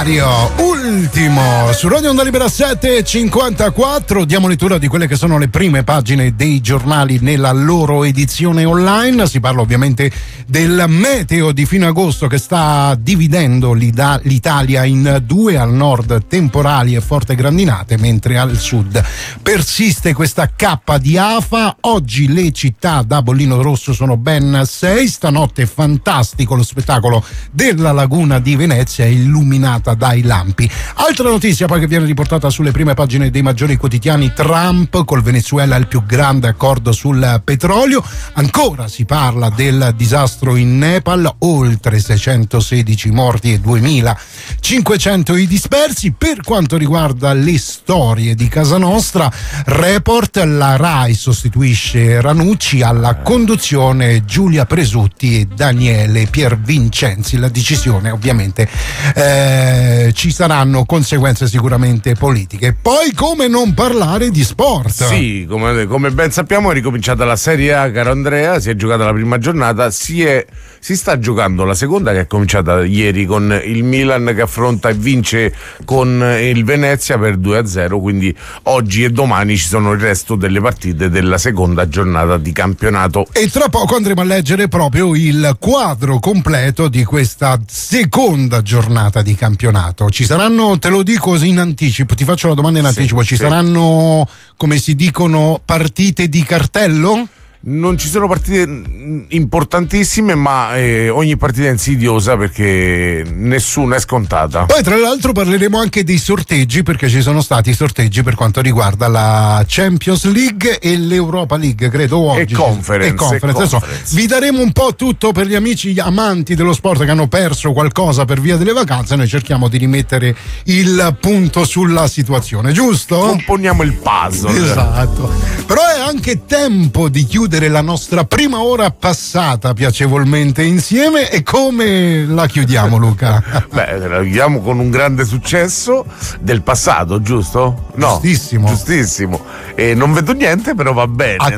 Mario, ultimo su Radio Onda Libera 7:54. Diamo lettura di quelle che sono le prime pagine dei giornali nella loro edizione online. Si parla ovviamente del meteo di fine agosto che sta dividendo l'Italia in due: al nord temporali e forti grandinate, mentre al sud persiste questa cappa di afa. Oggi le città da bollino rosso sono ben 6. Stanotte è fantastico lo spettacolo della laguna di Venezia illuminata dai lampi. Altra notizia poi che viene riportata sulle prime pagine dei maggiori quotidiani: Trump col Venezuela il più grande accordo sul petrolio. Ancora si parla del disastro in Nepal, oltre 616 morti e 2500 i dispersi. Per quanto riguarda le storie di casa nostra, Report: la Rai sostituisce Ranucci, alla conduzione Giulia Presutti e Daniele Piervincenzi. La decisione ovviamente ci saranno conseguenze sicuramente politiche. Poi come non parlare di sport? Sì, come ben sappiamo è ricominciata la Serie A, caro Andrea. Si è giocata la prima giornata, si sta giocando la seconda, che è cominciata ieri con il Milan che affronta e vince con il Venezia per 2-0, quindi oggi e domani ci sono il resto delle partite della seconda giornata di campionato. E tra poco andremo a leggere proprio il quadro completo di questa seconda giornata di campionato. Ci saranno, te lo dico in anticipo, ti faccio la domanda in anticipo, ci saranno, come si dicono, partite di cartello? Non ci sono partite importantissime, ma ogni partita è insidiosa perché nessuna è scontata. Poi tra l'altro parleremo anche dei sorteggi, perché ci sono stati sorteggi per quanto riguarda la Champions League e l'Europa League, credo oggi. E Conference. Adesso vi daremo un po' tutto per gli amici amanti dello sport che hanno perso qualcosa per via delle vacanze. Noi cerchiamo di rimettere il punto sulla situazione, giusto? Componiamo il puzzle. Esatto. Però è anche tempo di chiudere la nostra prima ora passata piacevolmente insieme. E come la chiudiamo, Luca? Beh, la chiudiamo con un grande successo del passato, giusto? No, giustissimo. E non vedo niente, però va bene.